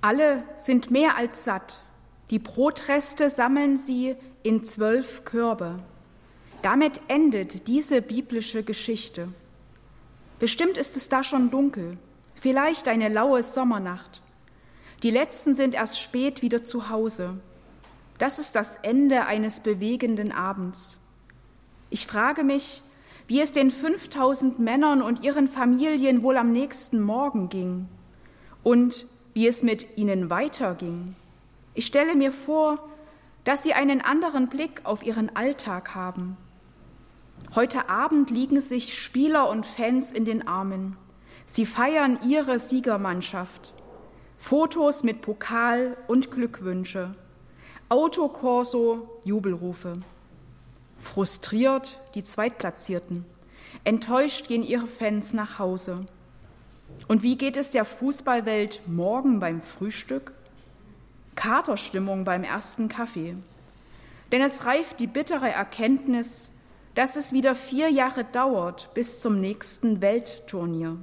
Alle sind mehr als satt. Die Brotreste sammeln sie in 12 Körbe. Damit endet diese biblische Geschichte. Bestimmt ist es da schon dunkel, vielleicht eine laue Sommernacht. Die Letzten sind erst spät wieder zu Hause. Das ist das Ende eines bewegenden Abends. Ich frage mich, wie es den 5000 Männern und ihren Familien wohl am nächsten Morgen ging und wie es mit ihnen weiterging. Ich stelle mir vor, dass sie einen anderen Blick auf ihren Alltag haben. Heute Abend liegen sich Spieler und Fans in den Armen. Sie feiern ihre Siegermannschaft. Fotos mit Pokal und Glückwünsche. Autokorso, Jubelrufe. Frustriert die Zweitplatzierten. Enttäuscht gehen ihre Fans nach Hause. Und wie geht es der Fußballwelt morgen beim Frühstück? Katerstimmung beim ersten Kaffee. Denn es reift die bittere Erkenntnis, dass es wieder 4 Jahre dauert bis zum nächsten Weltturnier.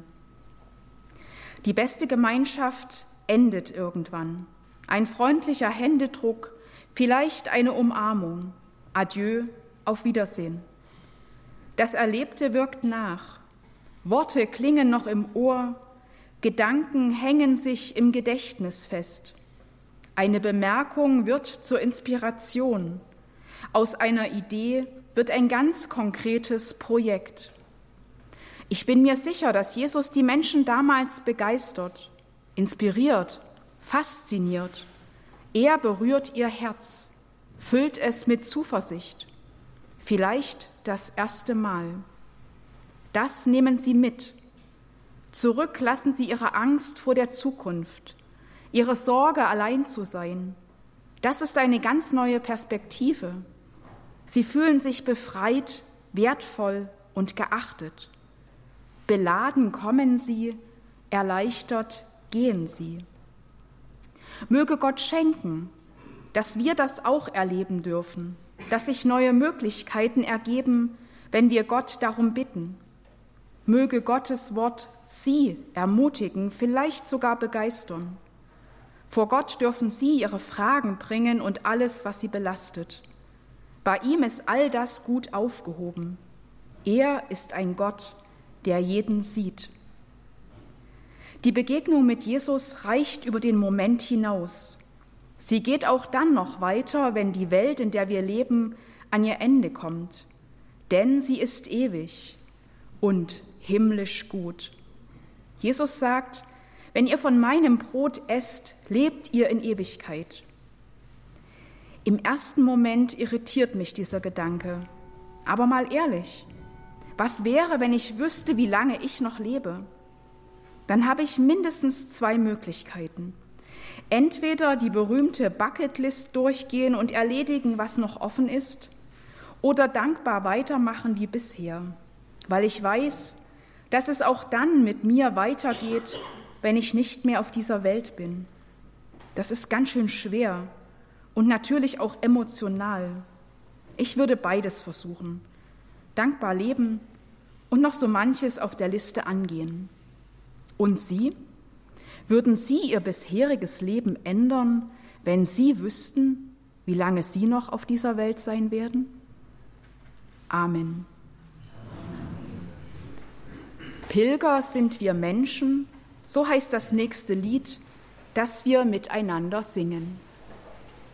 Die beste Gemeinschaft endet irgendwann. Ein freundlicher Händedruck, vielleicht eine Umarmung. Adieu, auf Wiedersehen. Das Erlebte wirkt nach. Worte klingen noch im Ohr, Gedanken hängen sich im Gedächtnis fest. Eine Bemerkung wird zur Inspiration. Aus einer Idee wird ein ganz konkretes Projekt. Ich bin mir sicher, dass Jesus die Menschen damals begeistert, inspiriert, fasziniert. Er berührt ihr Herz, füllt es mit Zuversicht. Vielleicht das erste Mal. Das nehmen sie mit. Zurück lassen sie ihre Angst vor der Zukunft, ihre Sorge, allein zu sein. Das ist eine ganz neue Perspektive. Sie fühlen sich befreit, wertvoll und geachtet. Beladen kommen sie, erleichtert gehen sie. Möge Gott schenken, dass wir das auch erleben dürfen, dass sich neue Möglichkeiten ergeben, wenn wir Gott darum bitten. Möge Gottes Wort Sie ermutigen, vielleicht sogar begeistern. Vor Gott dürfen Sie Ihre Fragen bringen und alles, was Sie belastet. Bei ihm ist all das gut aufgehoben. Er ist ein Gott, der jeden sieht. Die Begegnung mit Jesus reicht über den Moment hinaus. Sie geht auch dann noch weiter, wenn die Welt, in der wir leben, an ihr Ende kommt. Denn sie ist ewig und himmlisch gut. Jesus sagt, wenn ihr von meinem Brot esst, lebt ihr in Ewigkeit. Im ersten Moment irritiert mich dieser Gedanke. Aber mal ehrlich, was wäre, wenn ich wüsste, wie lange ich noch lebe? Dann habe ich mindestens 2 Möglichkeiten. Entweder die berühmte Bucketlist durchgehen und erledigen, was noch offen ist, oder dankbar weitermachen wie bisher, weil ich weiß, dass es auch dann mit mir weitergeht, wenn ich nicht mehr auf dieser Welt bin. Das ist ganz schön schwer und natürlich auch emotional. Ich würde beides versuchen, dankbar leben und noch so manches auf der Liste angehen. Und Sie? Würden Sie Ihr bisheriges Leben ändern, wenn Sie wüssten, wie lange Sie noch auf dieser Welt sein werden? Amen. Pilger sind wir Menschen, so heißt das nächste Lied, das wir miteinander singen.